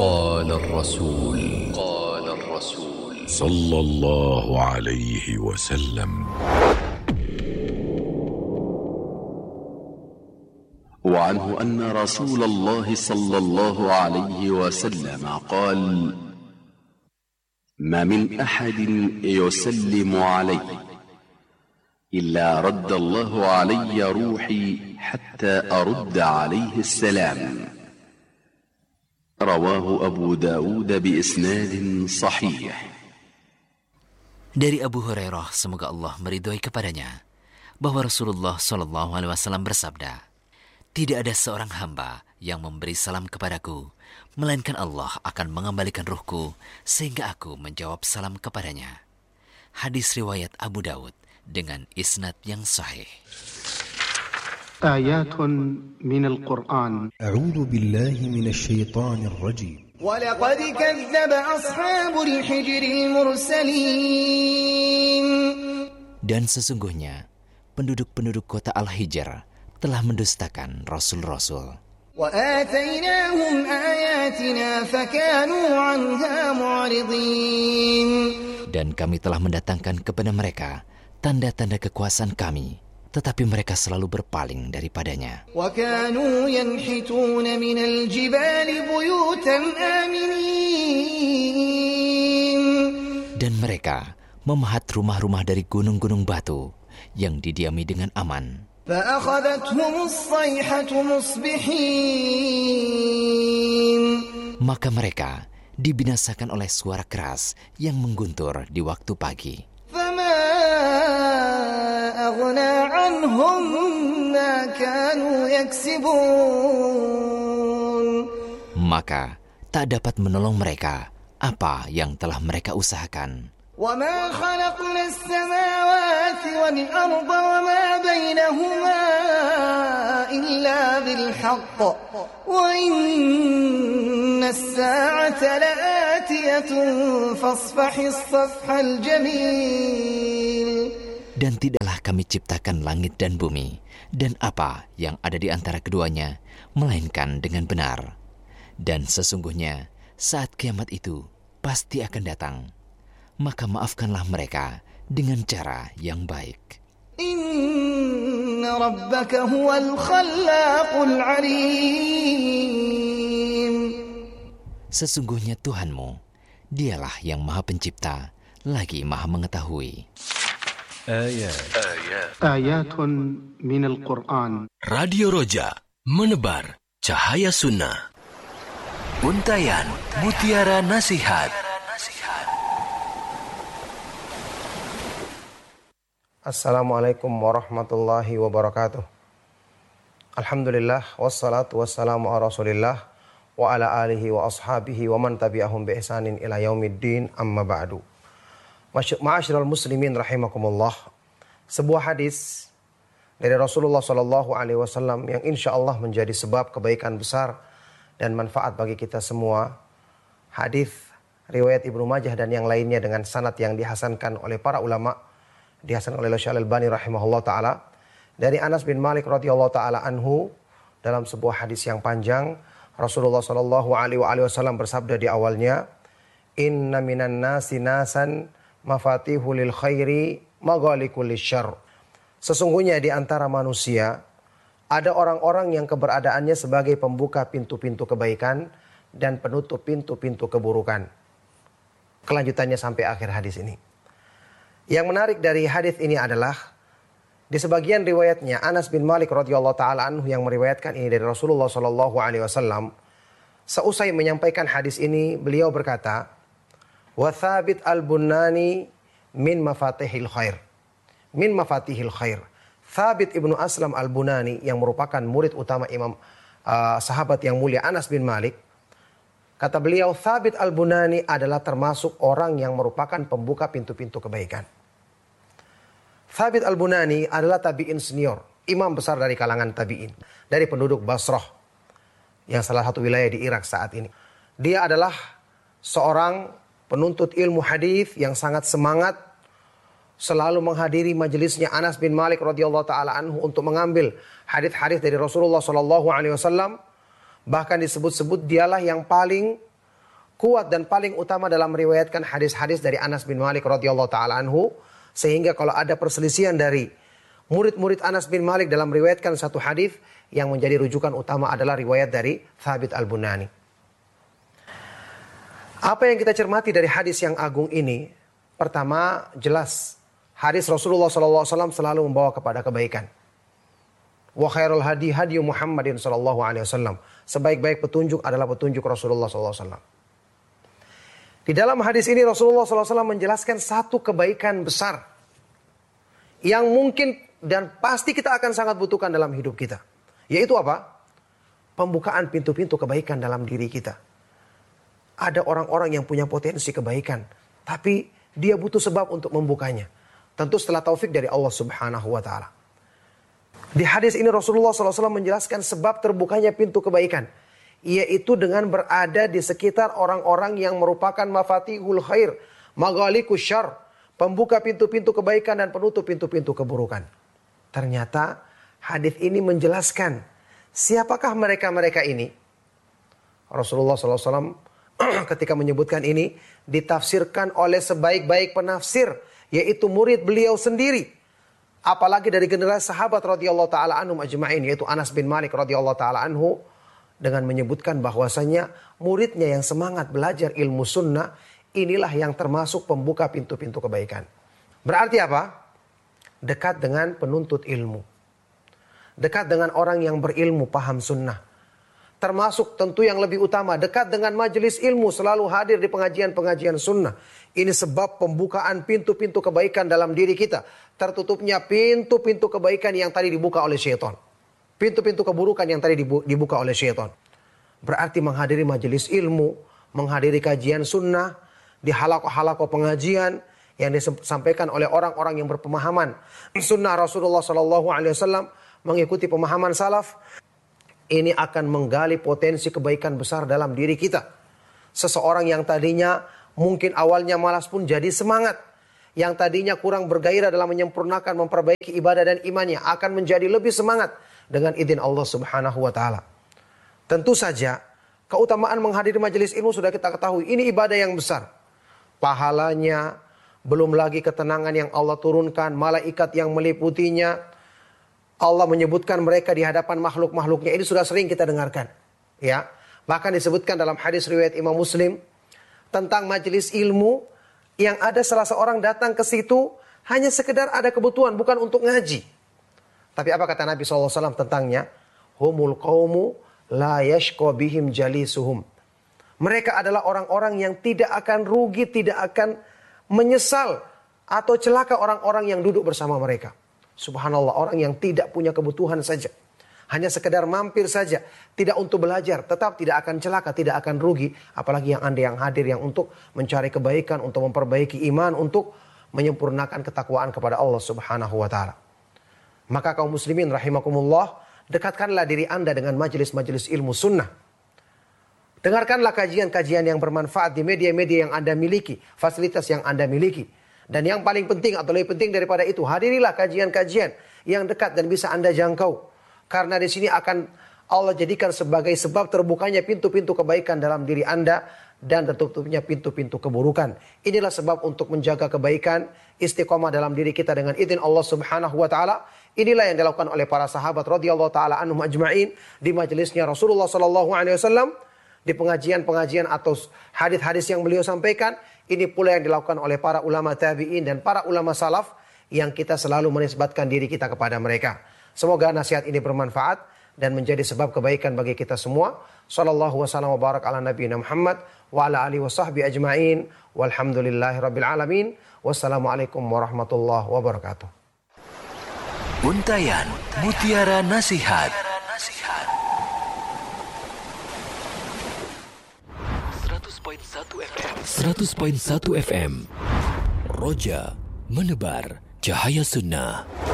قال الرسول صلى الله عليه وسلم. وعنه أن رسول الله صلى الله عليه وسلم قال: ما من أحد يسلم علي إلا رد الله علي روحي حتى أرد عليه السلام. رواه أبو داود بإسناد صحيح. Dari Abu Hurairah, semoga Allah meridhoi kepadanya, bahwa Rasulullah SAW bersabda, tidak ada seorang hamba yang memberi salam kepadaku, melainkan Allah akan mengembalikan ruhku sehingga aku menjawab salam kepadanya. Hadis riwayat Abu Daud dengan isnad yang sahih. آيات من القرآن. أعوذ بالله من الشيطان الرجيم. ولقد كذب أصحاب الحجر المرسلين. Dan sesungguhnya penduduk-penduduk kota Al-Hijr telah mendustakan rasul-rasul. وآتيناهم آياتنا فكانوا عنها معرضين. Dan kami telah mendatangkan kepada mereka tanda-tanda kekuasaan kami, tetapi mereka selalu berpaling daripadanya. وكانوا ينحتون من الجبال بيوتا آمنين. Dan mereka memahat rumah-rumah dari gunung-gunung batu yang didiami dengan aman. فأخذتهم الصيحة مصبحين. Maka mereka dibinasakan oleh suara keras yang mengguntur di waktu pagi. فما أغنى عنهم ما كانوا يكسبون. Maka tak dapat menolong mereka apa yang telah mereka usahakan. وما خلقنا السماوات والأرض وما بينهما إلا بالحق وإن الساعة لآتية فاصفح الصفح الجميل. Dan tidaklah kami ciptakan langit dan bumi dan apa yang ada di antara keduanya, melainkan dengan benar. Dan sesungguhnya saat kiamat itu pasti akan datang. Maka maafkanlah mereka dengan cara yang baik. Inna rabbaka huwal khallaqul alim. Sesungguhnya Tuhanmu, dialah yang maha pencipta, lagi maha mengetahui. آيات من القرآن. Radio Roja, menebar cahaya sunnah. Untayan mutiara nasihat. Assalamualaikum warahmatullahi wabarakatuh. Alhamdulillah wassalatu wassalamu ala Rasulillah wa ala alihi wa ashabihi wa man tabi'ahum bi ihsanin ila yaumiddin, amma ba'du. Ma'asyiral muslimin rahimakumullah. Sebuah hadis dari Rasulullah sallallahu alaihi wasallam yang insyaallah menjadi sebab kebaikan besar dan manfaat bagi kita semua. Hadis riwayat Ibnu Majah dan yang lainnya dengan sanad yang dihasankan oleh para ulama, dihasankan oleh Syekh Al-Albani rahimahullah ta'ala, dari Anas bin Malik radhiyallahu ta'ala anhu. Dalam sebuah hadis yang panjang, Rasulullah sallallahu alaihi wasallam bersabda di awalnya, inna minan nasi nasan mafatihu lil khairi maghaliqul lisyarr. Sesungguhnya di antara manusia ada orang-orang yang keberadaannya sebagai pembuka pintu-pintu kebaikan dan penutup pintu-pintu keburukan. Kelanjutannya sampai akhir hadis ini. Yang menarik dari hadis ini adalah di sebagian riwayatnya Anas bin Malik radhiyallahu taala anhu yang meriwayatkan ini dari Rasulullah sallallahu alaihi wasallam. Seusai menyampaikan hadis ini, beliau berkata, "Wa Thabit al-Bunani min mafatihil khair." Min mafatihil khair. Thabit ibnu Aslam al-Bunani yang merupakan murid utama Imam sahabat yang mulia Anas bin Malik. Kata beliau, Thabit al-Bunani adalah termasuk orang yang merupakan pembuka pintu-pintu kebaikan. Thabit al-Bunani adalah tabi'in senior, imam besar dari kalangan tabi'in, dari penduduk Basrah, yang salah satu wilayah di Irak saat ini. Dia adalah seorang penuntut ilmu hadis yang sangat semangat, selalu menghadiri majelisnya Anas bin Malik radhiyallahu taala anhu untuk mengambil hadis-hadis dari Rasulullah sallallahu alaihi wasallam. Bahkan disebut-sebut dialah yang paling kuat dan paling utama dalam meriwayatkan hadis-hadis dari Anas bin Malik radhiyallahu taala anhu, sehingga kalau ada perselisihan dari murid-murid Anas bin Malik dalam meriwayatkan satu hadis, yang menjadi rujukan utama adalah riwayat dari Thabit al-Bunani. Apa yang kita cermati dari hadis yang agung ini? Pertama, jelas hadis Rasulullah SAW selalu membawa kepada kebaikan. Wa khairul hadi hadi Muhammadin sallallahu alaihi wasallam. Sebaik-baik petunjuk adalah petunjuk Rasulullah sallallahu alaihi wasallam. Di dalam hadis ini Rasulullah sallallahu alaihi wasallam menjelaskan satu kebaikan besar yang mungkin dan pasti kita akan sangat butuhkan dalam hidup kita. Yaitu apa? Pembukaan pintu-pintu kebaikan dalam diri kita. Ada orang-orang yang punya potensi kebaikan, tapi dia butuh sebab untuk membukanya. Tentu setelah taufik dari Allah Subhanahu wa taala. Di hadis ini Rasulullah SAW menjelaskan sebab terbukanya pintu kebaikan. Yaitu dengan berada di sekitar orang-orang yang merupakan mafatihul khair, maghalikus syarr, pembuka pintu-pintu kebaikan dan penutup pintu-pintu keburukan. Ternyata hadis ini menjelaskan siapakah mereka-mereka ini. Rasulullah SAW ketika menyebutkan ini ditafsirkan oleh sebaik-baik penafsir, yaitu murid beliau sendiri. Apalagi dari generasi sahabat radhiyallahu taala anhum ajma'in, yaitu Anas bin Malik radhiyallahu taala anhu, dengan menyebutkan bahwasanya muridnya yang semangat belajar ilmu sunnah inilah yang termasuk pembuka pintu-pintu kebaikan. Berarti apa? Dekat dengan penuntut ilmu. Dekat dengan orang yang berilmu, paham sunnah. Termasuk tentu yang lebih utama, dekat dengan majelis ilmu, selalu hadir di pengajian-pengajian sunnah. Ini sebab pembukaan pintu-pintu kebaikan dalam diri kita. Tertutupnya pintu-pintu kebaikan yang tadi dibuka oleh syaitan. Pintu-pintu keburukan yang tadi dibuka oleh syaitan. Berarti menghadiri majelis ilmu, menghadiri kajian sunnah, di halaqah-halaqah pengajian yang disampaikan oleh orang-orang yang berpemahaman sunnah Rasulullah SAW, mengikuti pemahaman salaf. Ini akan menggali potensi kebaikan besar dalam diri kita. Seseorang yang tadinya mungkin awalnya malas pun jadi semangat. Yang tadinya kurang bergairah dalam menyempurnakan, memperbaiki ibadah dan imannya akan menjadi lebih semangat dengan izin Allah Subhanahu wa taala. Tentu saja keutamaan menghadiri majelis ilmu sudah kita ketahui. Ini ibadah yang besar. Pahalanya, belum lagi ketenangan yang Allah turunkan, malaikat yang meliputinya. Allah menyebutkan mereka di hadapan makhluk-makhluknya. Ini sudah sering kita dengarkan. Ya, bahkan disebutkan dalam hadis riwayat Imam Muslim tentang majelis ilmu yang ada salah seorang datang ke situ hanya sekedar ada kebutuhan, bukan untuk ngaji. Tapi apa kata Nabi SAW tentangnya? Humul qawmu la yashqa bihim jalisuhum. Mereka adalah orang-orang yang tidak akan rugi, tidak akan menyesal atau celaka orang-orang yang duduk bersama mereka. Subhanallah, orang yang tidak punya kebutuhan saja, hanya sekedar mampir saja, tidak untuk belajar, tetap tidak akan celaka, tidak akan rugi. Apalagi yang Anda yang hadir yang untuk mencari kebaikan, untuk memperbaiki iman, untuk menyempurnakan ketakwaan kepada Allah Subhanahu wa taala. Maka kaum muslimin rahimakumullah, dekatkanlah diri Anda dengan majelis-majelis ilmu sunnah. Dengarkanlah kajian-kajian yang bermanfaat di media-media yang Anda miliki, fasilitas yang Anda miliki. Dan yang paling penting atau lebih penting daripada itu, hadirilah kajian-kajian yang dekat dan bisa Anda jangkau. Karena di sini akan Allah jadikan sebagai sebab terbukanya pintu-pintu kebaikan dalam diri Anda dan tertutupnya pintu-pintu keburukan. Inilah sebab untuk menjaga kebaikan, istiqomah dalam diri kita dengan izin Allah Subhanahu wa taala. Inilah yang dilakukan oleh para sahabat radhiyallahu taala anhum ajma'in di majelisnya Rasulullah sallallahu alaihi wasallam, di pengajian-pengajian atau hadis-hadis yang beliau sampaikan. Ini pula yang dilakukan oleh para ulama tabi'in dan para ulama salaf yang kita selalu menisbatkan diri kita kepada mereka. Semoga nasihat ini bermanfaat dan menjadi sebab kebaikan bagi kita semua. Sallallahu wasallam wa barak ala nabiyina Muhammad wa ala alihi wasahbihi ajma'in. Walhamdulillahi rabbil alamin. Wassalamualaikum warahmatullahi wabarakatuh. Untayan Mutiara Nasihat. 100.1 FM Roja menebar cahaya sunnah.